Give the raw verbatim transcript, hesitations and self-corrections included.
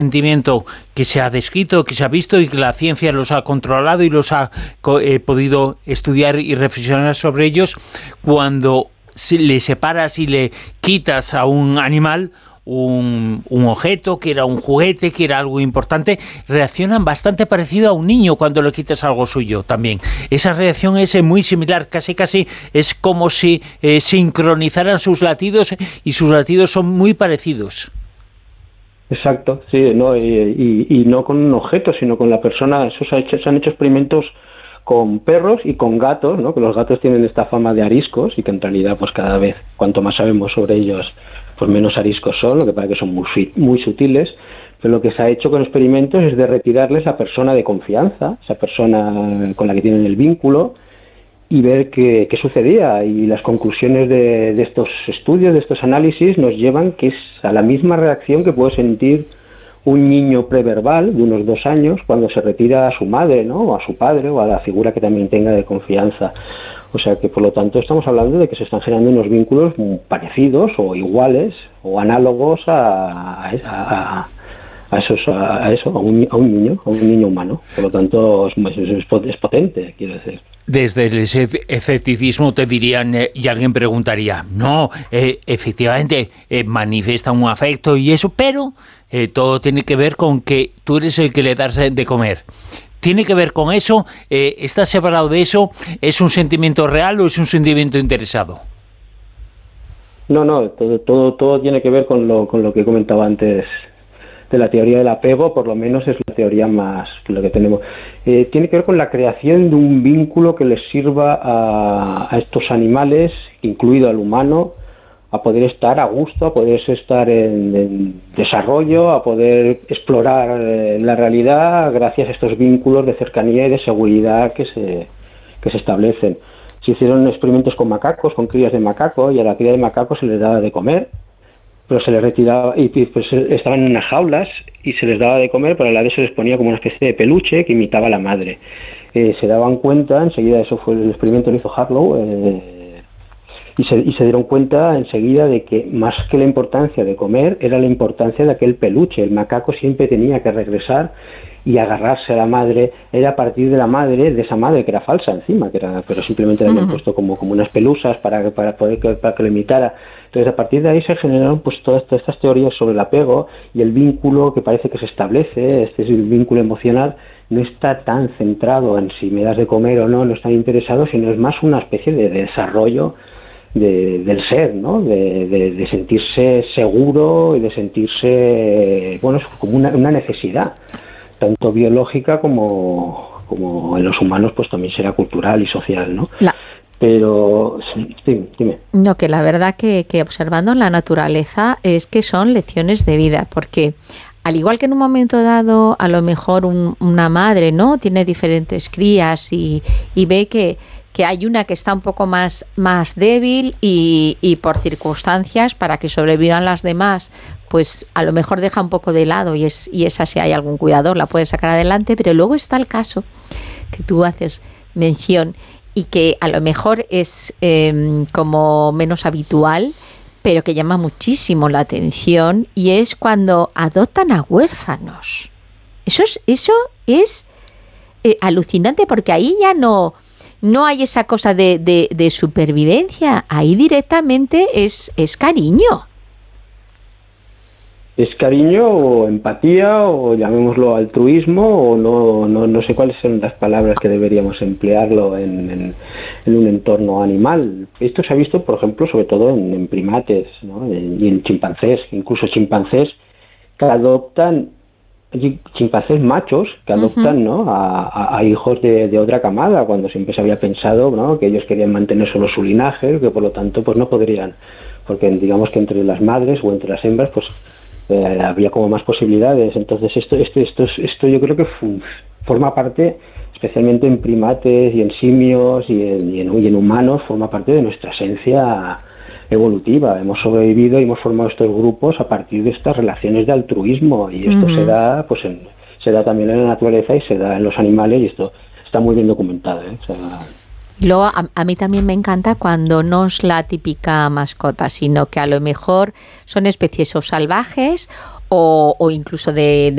sentimiento que se ha descrito, que se ha visto y que la ciencia los ha controlado y los ha eh, podido estudiar y reflexionar sobre ellos, cuando si le separas y le quitas a un animal un, un objeto, que era un juguete, que era algo importante, reaccionan bastante parecido a un niño cuando le quitas algo suyo también. Esa reacción es eh, muy similar, casi casi es como si eh, sincronizaran sus latidos y sus latidos son muy parecidos. Exacto, sí, no, y, y, y no con un objeto, sino con la persona. Eso se, ha hecho, se han hecho experimentos con perros y con gatos, ¿no? Que los gatos tienen esta fama de ariscos y que en realidad, pues cada vez, cuanto más sabemos sobre ellos, pues menos ariscos son, lo que pasa que son muy, muy sutiles. Pero lo que se ha hecho con experimentos es de retirarles a persona de confianza, esa persona con la que tienen el vínculo, y ver qué, qué sucedía. Y las conclusiones de, de estos estudios, de estos análisis, nos llevan que es a la misma reacción que puede sentir un niño preverbal de unos dos años cuando se retira a su madre, ¿no? O a su padre, o a la figura que también tenga de confianza. O sea que, por lo tanto, estamos hablando de que se están generando unos vínculos parecidos o iguales o análogos a, a, a a eso, a eso, a un, a un niño, a un niño humano. Por lo tanto, es, es, es potente, quiero decir. Desde el escepticismo te dirían, eh, y alguien preguntaría, no, eh, efectivamente, eh, manifiesta un afecto y eso, pero eh, todo tiene que ver con que tú eres el que le das de comer. ¿Tiene que ver con eso? Eh, ¿Estás separado de eso? ¿Es un sentimiento real o es un sentimiento interesado? No, no, todo, todo, todo tiene que ver con lo, con lo que comentaba antes de la teoría del apego, por lo menos es la teoría más que lo que tenemos. Eh, tiene que ver con la creación de un vínculo que les sirva a, a estos animales, incluido al humano, a poder estar a gusto, a poder estar en, en desarrollo, a poder explorar eh, la realidad gracias a estos vínculos de cercanía y de seguridad que se, que se establecen. Se hicieron experimentos con macacos, con crías de macaco, y a la cría de macaco se les daba de comer, pero se les retiraba, y pues estaban en unas jaulas y se les daba de comer, pero a la vez se les ponía como una especie de peluche que imitaba a la madre. Eh, se daban cuenta, enseguida, eso fue el experimento que hizo Harlow, eh, y, se, y se dieron cuenta enseguida de que más que la importancia de comer, era la importancia de aquel peluche. El macaco siempre tenía que regresar y agarrarse a la madre, era a partir de la madre, de esa madre que era falsa encima, que era, pero simplemente le habían uh-huh. puesto como, como unas pelusas para, para poder que, para que lo imitara. Entonces, a partir de ahí se generaron pues todas, todas estas teorías sobre el apego y el vínculo que parece que se establece, este es el vínculo emocional, no está tan centrado en si me das de comer o no, no está interesado, sino es más una especie de desarrollo de, del ser, ¿no? De, de, de sentirse seguro y de sentirse, bueno, es como una, una necesidad, tanto biológica como, como en los humanos, pues también será cultural y social, ¿no? La... Pero, sí, dime. No, que la verdad que, que observando la naturaleza es que son lecciones de vida, porque al igual que en un momento dado, a lo mejor un, una madre, ¿no? Tiene diferentes crías y, y ve que, que hay una que está un poco más, más débil y, y por circunstancias, para que sobrevivan las demás, pues a lo mejor deja un poco de lado y, es, y esa, si hay algún cuidador, la puede sacar adelante, pero luego está el caso que tú haces mención y que a lo mejor es eh, como menos habitual, pero que llama muchísimo la atención, y es cuando adoptan a huérfanos. Eso es, eso es eh, alucinante, porque ahí ya no, no hay esa cosa de, de, de supervivencia, ahí directamente es, es cariño. Es cariño o empatía o llamémoslo altruismo o no, no, no sé cuáles son las palabras que deberíamos emplearlo en, en, en un entorno animal. Esto se ha visto, por ejemplo, sobre todo en, en primates, ¿no? Y en chimpancés, incluso chimpancés que adoptan, chimpancés machos que adoptan, uh-huh. ¿no? a, a, a hijos de, de otra camada, cuando siempre se había pensado, ¿no? que ellos querían mantener solo su linaje, que por lo tanto pues no podrían, porque digamos que entre las madres o entre las hembras pues Eh, había como más posibilidades. Entonces esto esto esto esto yo creo que f- forma parte, especialmente en primates y en simios y en, y, en, y en humanos, forma parte de nuestra esencia evolutiva. Hemos sobrevivido y hemos formado estos grupos a partir de estas relaciones de altruismo, y esto uh-huh. se da pues en, se da también en la naturaleza y se da en los animales, y esto está muy bien documentado, ¿eh? O sea, luego, a, a mí también me encanta cuando no es la típica mascota, sino que a lo mejor son especies o salvajes o, o incluso de,